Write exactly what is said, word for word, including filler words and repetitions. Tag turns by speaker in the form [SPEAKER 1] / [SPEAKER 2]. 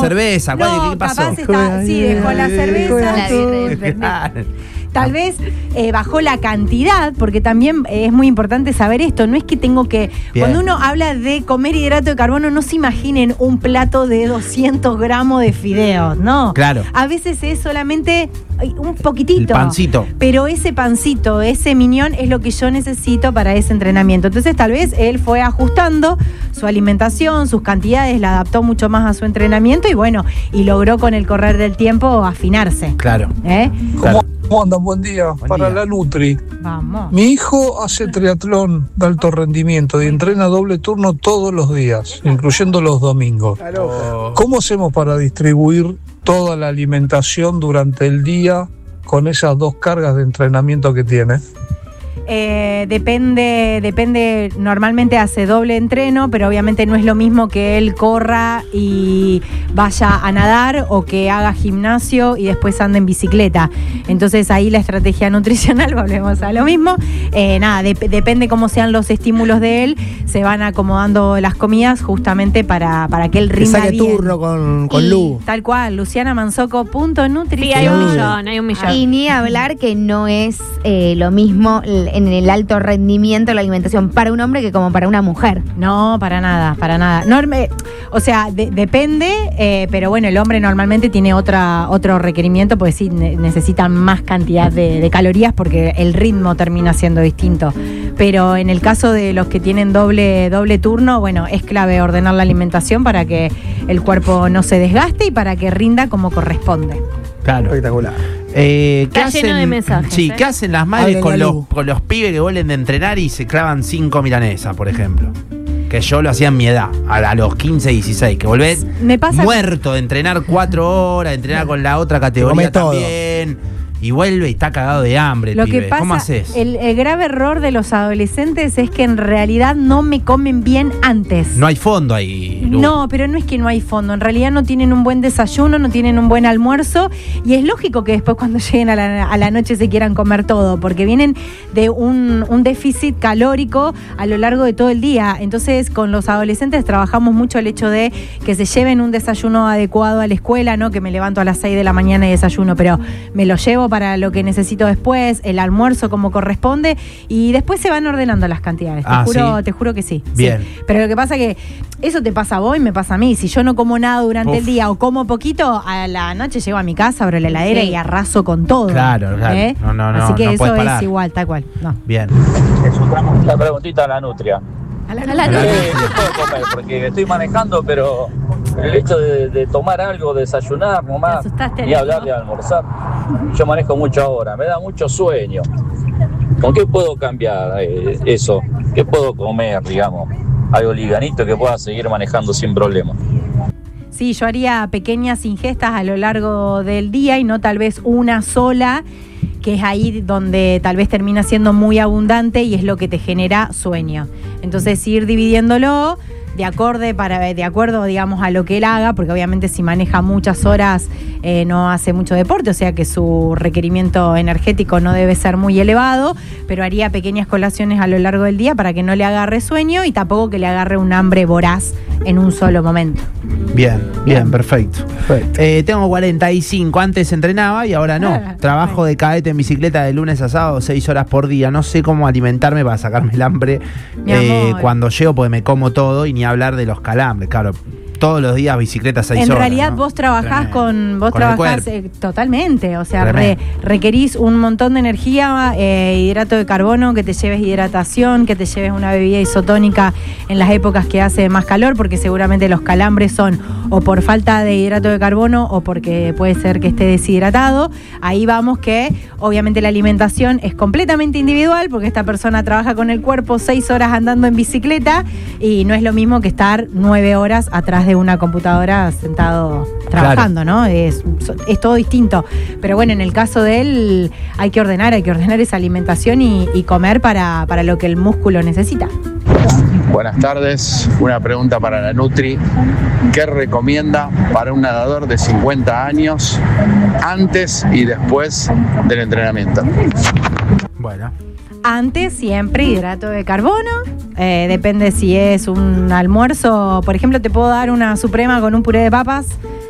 [SPEAKER 1] cerveza.
[SPEAKER 2] No,
[SPEAKER 1] ¿Qué pasó?
[SPEAKER 2] capaz está, sí, dejó la cerveza.
[SPEAKER 3] La birra.
[SPEAKER 2] Tal vez eh, bajó la cantidad, porque también eh, es muy importante saber esto. No es que tengo que...
[SPEAKER 1] Bien.
[SPEAKER 2] Cuando uno habla de comer hidrato de carbono, no se imaginen un plato de doscientos gramos de fideos, ¿no?
[SPEAKER 1] Claro.
[SPEAKER 2] A veces es solamente un poquitito.
[SPEAKER 1] El pancito.
[SPEAKER 2] Pero ese pancito, ese minión, es lo que yo necesito para ese entrenamiento. Entonces, tal vez él fue ajustando su alimentación, sus cantidades, la adaptó mucho más a su entrenamiento y bueno, y logró con el correr del tiempo afinarse.
[SPEAKER 1] Claro.
[SPEAKER 2] ¿Eh?
[SPEAKER 1] Claro.
[SPEAKER 4] ¿Cómo andan? Buen día.
[SPEAKER 1] Buen
[SPEAKER 4] Para
[SPEAKER 1] día.
[SPEAKER 4] la Nutri.
[SPEAKER 2] Vamos.
[SPEAKER 4] Mi hijo hace triatlón de alto rendimiento y entrena doble turno todos los días, incluyendo los domingos.
[SPEAKER 1] Oh.
[SPEAKER 4] ¿Cómo hacemos para distribuir toda la alimentación durante el día con esas dos cargas de entrenamiento que tiene?
[SPEAKER 2] Eh, depende, depende, normalmente hace doble entreno, pero obviamente no es lo mismo que él corra y vaya a nadar o que haga gimnasio y después ande en bicicleta. Entonces ahí la estrategia nutricional, volvemos a lo mismo. Eh, nada, de, depende cómo sean los estímulos de él, se van acomodando las comidas justamente para, para que él
[SPEAKER 5] Que
[SPEAKER 2] rinda
[SPEAKER 5] saque
[SPEAKER 2] bien.
[SPEAKER 5] turno con, con
[SPEAKER 2] Y
[SPEAKER 5] Lu.
[SPEAKER 2] tal cual, luciana mansoco punto nutri.
[SPEAKER 3] Sí, hay un millón, hay un millón.
[SPEAKER 6] Y ni hablar que no es eh, lo mismo l- en el alto rendimiento la alimentación para un hombre que como para una mujer.
[SPEAKER 2] No, para nada, para nada. Norme, o sea, de- depende, eh, pero bueno, el hombre normalmente tiene otra, otro requerimiento, porque sí ne- necesita más cantidad de, de calorías porque el ritmo termina siendo distinto. Pero en el caso de los que tienen doble, doble turno, bueno, es clave ordenar la alimentación para que el cuerpo no se desgaste y para que rinda como corresponde.
[SPEAKER 1] Claro.
[SPEAKER 5] Espectacular.
[SPEAKER 1] Eh, ¿qué
[SPEAKER 3] Está lleno de mensajes,
[SPEAKER 1] Sí,
[SPEAKER 3] ¿eh?
[SPEAKER 1] ¿qué hacen las madres
[SPEAKER 5] Hablen
[SPEAKER 1] con
[SPEAKER 5] la
[SPEAKER 1] los,
[SPEAKER 5] luz.
[SPEAKER 1] con los pibes que vuelven de entrenar y se clavan cinco milanesas, por ejemplo? Que yo lo hacía en mi edad, a, a los quince, dieciséis, que volvés
[SPEAKER 2] Me pasa-
[SPEAKER 1] muerto de entrenar cuatro horas, de entrenar con la otra categoría
[SPEAKER 5] Come todo.
[SPEAKER 1] también, y vuelve y está cagado de hambre el
[SPEAKER 2] Lo
[SPEAKER 1] pibe.
[SPEAKER 2] que pasa,
[SPEAKER 1] ¿Cómo haces?
[SPEAKER 2] El, el grave error de los adolescentes es que en realidad no me comen bien antes.
[SPEAKER 1] No hay fondo ahí, Lu.
[SPEAKER 2] No, pero no es que no hay fondo. En realidad no tienen un buen desayuno, no tienen un buen almuerzo. Y es lógico que después cuando lleguen a la, a la noche se quieran comer todo, porque vienen de un, un déficit calórico a lo largo de todo el día. Entonces con los adolescentes trabajamos mucho el hecho de que se lleven un desayuno adecuado a la escuela, ¿no? Que me levanto a las seis de la mañana y desayuno, pero me lo llevo para lo que necesito después, el almuerzo como corresponde, y después se van ordenando las cantidades. Te
[SPEAKER 1] Ah,
[SPEAKER 2] juro,
[SPEAKER 1] ¿sí?
[SPEAKER 2] te juro que sí.
[SPEAKER 1] Bien.
[SPEAKER 2] Sí. Pero lo que pasa que eso te pasa a vos y me pasa a mí. Si yo no como nada durante
[SPEAKER 1] Uf.
[SPEAKER 2] el día o como poquito, a la noche llego a mi casa, abro la heladera
[SPEAKER 6] Sí.
[SPEAKER 2] y arraso con todo.
[SPEAKER 1] Claro, claro. No, no, no,
[SPEAKER 2] Así que
[SPEAKER 1] no
[SPEAKER 2] eso
[SPEAKER 1] puedes
[SPEAKER 2] es
[SPEAKER 1] parar.
[SPEAKER 2] igual, tal cual. No.
[SPEAKER 1] Bien.
[SPEAKER 7] La preguntita a la nutria.
[SPEAKER 2] A la
[SPEAKER 3] A la
[SPEAKER 1] Hola.
[SPEAKER 3] noche.
[SPEAKER 7] Eh, ¿Qué puedo comer? Porque estoy manejando, pero el hecho de, de tomar algo, desayunar,
[SPEAKER 2] Te
[SPEAKER 7] nomás,
[SPEAKER 2] asustaste,
[SPEAKER 7] ni
[SPEAKER 2] ¿no?
[SPEAKER 7] hablar de almorzar. Yo manejo mucho ahora, me da mucho sueño. ¿Con qué puedo cambiar eh, eso? ¿Qué puedo comer, digamos? Algo livianito que pueda seguir manejando sin problema.
[SPEAKER 2] Sí, yo haría pequeñas ingestas a lo largo del día y no tal vez una sola, que es ahí donde tal vez termina siendo muy abundante y es lo que te genera sueño. Entonces ir dividiéndolo de acorde para de acuerdo, digamos, a lo que él haga, porque obviamente si maneja muchas horas eh, no hace mucho deporte, o sea que su requerimiento energético no debe ser muy elevado, pero haría pequeñas colaciones a lo largo del día para que no le agarre sueño y tampoco que le agarre un hambre voraz en un solo momento.
[SPEAKER 1] Bien, bien, perfecto.
[SPEAKER 5] Perfecto.
[SPEAKER 1] Eh, tengo cuarenta y cinco, antes entrenaba y ahora no.
[SPEAKER 2] Ah,
[SPEAKER 1] Trabajo de cadete en bicicleta de lunes a sábado, seis horas por día. No sé cómo alimentarme para sacarme el hambre
[SPEAKER 2] Mi
[SPEAKER 1] eh,
[SPEAKER 2] amor.
[SPEAKER 1] cuando llego, porque me como todo y ni hablar de los calambres. Claro, todos los días bicicleta seis
[SPEAKER 2] En
[SPEAKER 1] horas.
[SPEAKER 2] realidad
[SPEAKER 1] ¿no?
[SPEAKER 2] vos trabajás
[SPEAKER 1] Tremendo.
[SPEAKER 2] con vos
[SPEAKER 1] Con el
[SPEAKER 2] trabajás
[SPEAKER 1] cuerpo.
[SPEAKER 2] eh, totalmente, o sea, re-
[SPEAKER 1] Tremendo.
[SPEAKER 2] requerís un montón de energía, eh, hidrato de carbono, que te lleves hidratación, que te lleves una bebida isotónica en las épocas que hace más calor, porque seguramente los calambres son o por falta de hidrato de carbono o porque puede ser que esté deshidratado. Ahí vamos que obviamente la alimentación es completamente individual, porque esta persona trabaja con el cuerpo seis horas andando en bicicleta y no es lo mismo que estar nueve horas atrás de una computadora sentado trabajando, ¿no? Es, es todo distinto. Pero bueno, en el caso de él hay que ordenar, hay que ordenar esa alimentación y, y comer para, para lo que el músculo necesita.
[SPEAKER 8] Buenas tardes, una pregunta para la Nutri. ¿Qué recomienda para un nadador de cincuenta años antes y después del entrenamiento?
[SPEAKER 1] Bueno,
[SPEAKER 2] Antes siempre hidrato de carbono, eh, depende si es un almuerzo, por ejemplo te puedo dar una suprema con un puré de papas